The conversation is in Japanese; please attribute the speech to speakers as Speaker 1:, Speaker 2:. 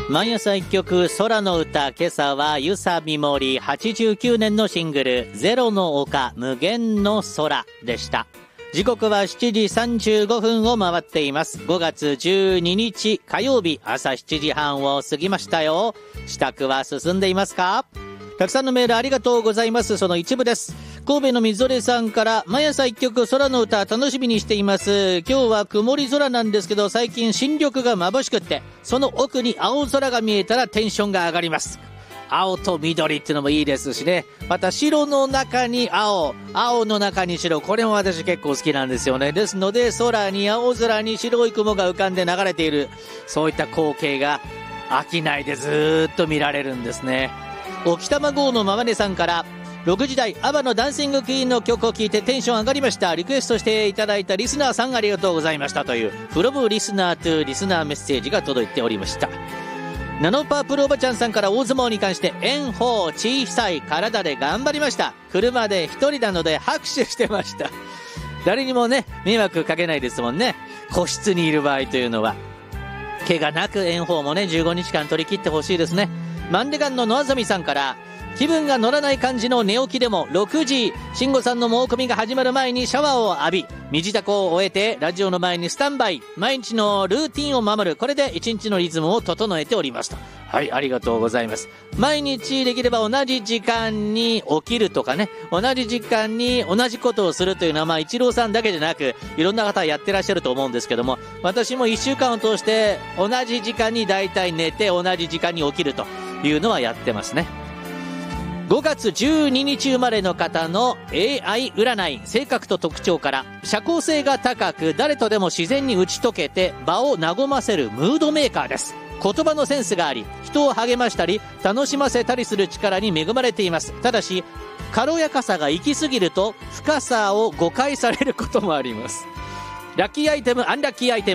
Speaker 1: 毎朝一曲空の歌、今朝は遊佐美森89年のシングルゼロの丘無限の空でした。時刻は7時35分を回っています。5月12日火曜日、朝7時半を過ぎましたよ。支度は進んでいますか？たくさんのメールありがとうございます。その一部です。神戸のみぞれさんから、毎朝一曲空の歌楽しみにしています。今日は曇り空なんですけど、最近新緑が眩しくって、その奥に青空が見えたらテンションが上がります。青と緑っていうのもいいですしね。また白の中に青、青の中に白、これも私結構好きなんですよね。ですので空に青空に白い雲が浮かんで流れている、そういった光景が飽きないでずーっと見られるんですね。沖玉号のままねさんから、6時台アバのダンシングクイーンの曲を聴いてテンション上がりました。リクエストしていただいたリスナーさんありがとうございましたというfromリスナートゥリスナーメッセージが届いておりました。ナノパープルおばちゃんさんから、大相撲に関して炎鵬小さい体で頑張りました。車で一人なので拍手してました。誰にもね迷惑かけないですもんね、個室にいる場合というのは。怪我なく炎鵬もね15日間取り切ってほしいですね。マンデガンの野あざみさんから、気分が乗らない感じの寝起きでも6時、慎吾さんの猛組が始まる前にシャワーを浴び、身支度を終えてラジオの前にスタンバイ、毎日のルーティンを守る、これで一日のリズムを整えておりますと。はい、ありがとうございます。毎日できれば同じ時間に起きるとかね、同じ時間に同じことをするというのは、一郎さんだけじゃなくいろんな方やってらっしゃると思うんですけども、私も1週間を通して同じ時間にだいたい寝て同じ時間に起きるというのはやってますね。5月12日生まれの方の AI 占い、性格と特徴から、社交性が高く誰とでも自然に打ち解けて場を和ませるムードメーカーです。言葉のセンスがあり、人を励ましたり楽しませたりする力に恵まれています。ただし軽やかさが行き過ぎると深さを誤解されることもあります。ラッキーアイテム、アンラッキーアイテム